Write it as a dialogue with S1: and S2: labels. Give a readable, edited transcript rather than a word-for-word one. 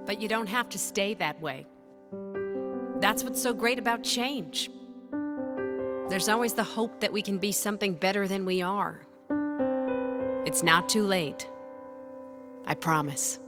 S1: But you don't have to stay that way. That's what's so great about change. There's always the hope that we can be something better than we are. It's not too late. I promise.